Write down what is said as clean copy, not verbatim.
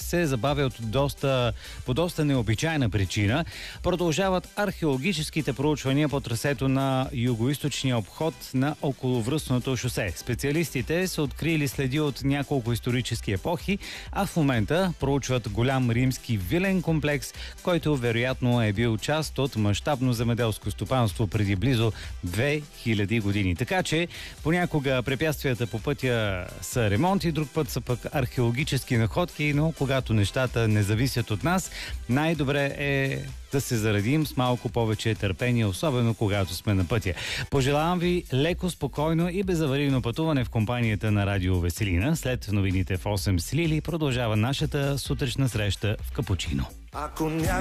се забавят по доста необичайна причина. Продължават археологическите проучвания по трасето на югоизточния обход на околовръстното шосе. Специалистите са открили следи от няколко исторически епохи, а в момента проучват голям римски вилен комплекс, който вероятно е бил част от мащабно земеделско стопанство преди близо 2000 години. Така че понякога препятствията по пътя са ремонти, друг път са пък археологически находки, но когато нещата не зависят от нас, най-добре е да се заредим с малко повече търпение, особено когато сме на пътя. Пожелавам ви леко, спокойно и безаварийно пътуване в компанията на Радио Веселина. След новините в 8 с Лили продължава нашата сутрешна среща в Капучино.